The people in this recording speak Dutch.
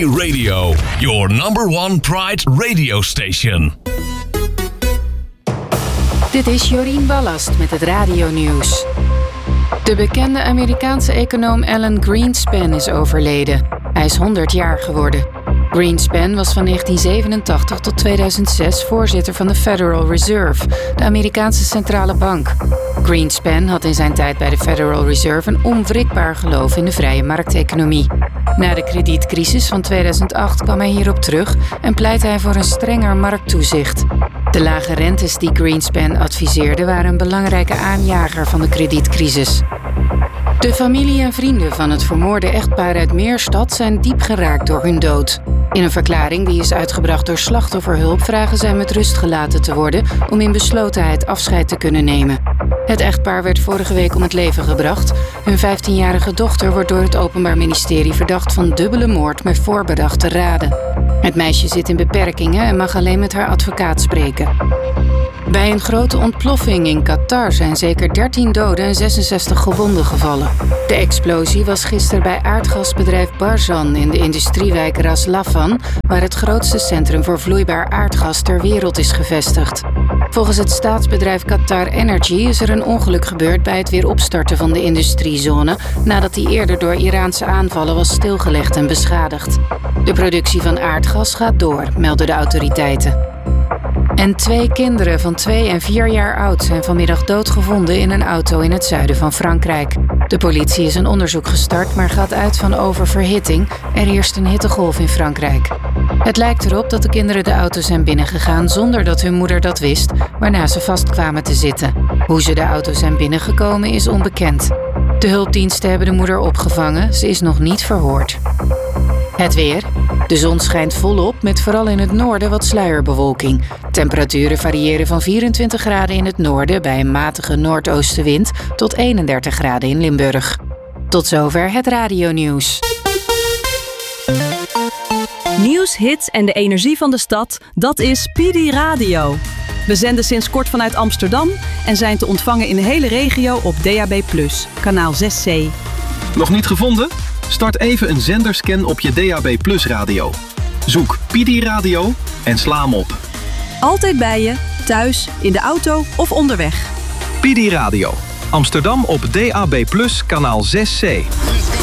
Radio, your number one Pride radio station. Dit is Jorien Ballast met het radionieuws. De bekende Amerikaanse econoom Alan Greenspan is overleden. Hij is 100 jaar geworden. Greenspan was van 1987 tot 2006 voorzitter van de Federal Reserve, de Amerikaanse centrale bank. Greenspan had in zijn tijd bij de Federal Reserve een onwrikbaar geloof in de vrije markteconomie. Na de kredietcrisis van 2008 kwam hij hierop terug en pleit hij voor een strenger markttoezicht. De lage rentes die Greenspan adviseerde waren een belangrijke aanjager van de kredietcrisis. De familie en vrienden van het vermoorde echtpaar uit Meerstad zijn diep geraakt door hun dood. In een verklaring die is uitgebracht door Slachtofferhulp vragen zij met rust gelaten te worden om in beslotenheid afscheid te kunnen nemen. Het echtpaar werd vorige week om het leven gebracht. Hun 15-jarige dochter wordt door het Openbaar Ministerie verdacht van dubbele moord met voorbedachte raden. Het meisje zit in beperkingen en mag alleen met haar advocaat spreken. Bij een grote ontploffing in Qatar zijn zeker 13 doden en 66 gewonden gevallen. De explosie was gisteren bij aardgasbedrijf Barzan in de industriewijk Ras Laffan, waar het grootste centrum voor vloeibaar aardgas ter wereld is gevestigd. Volgens het staatsbedrijf Qatar Energy is er een ongeluk gebeurd bij het weer opstarten van de industriezone, nadat die eerder door Iraanse aanvallen was stilgelegd en beschadigd. De productie van aardgas gaat door, melden de autoriteiten. En 2 kinderen van 2 en 4 jaar oud zijn vanmiddag doodgevonden in een auto in het zuiden van Frankrijk. De politie is een onderzoek gestart, maar gaat uit van oververhitting. Er heerst een hittegolf in Frankrijk. Het lijkt erop dat de kinderen de auto zijn binnengegaan zonder dat hun moeder dat wist, waarna ze vast kwamen te zitten. Hoe ze de auto zijn binnengekomen is onbekend. De hulpdiensten hebben de moeder opgevangen. Ze is nog niet verhoord. Het weer. De zon schijnt volop met vooral in het noorden wat sluierbewolking. Temperaturen variëren van 24 graden in het noorden bij een matige noordoostenwind tot 31 graden in Limburg. Tot zover het radionieuws. Nieuws, hits en de energie van de stad, dat is PD Radio. We zenden sinds kort vanuit Amsterdam en zijn te ontvangen in de hele regio op DAB+, kanaal 6C. Nog niet gevonden? Start even een zenderscan op je DAB+ radio. Zoek PD Radio en sla hem op. Altijd bij je, thuis, in de auto of onderweg. PD Radio. Amsterdam op DAB+, kanaal 6C.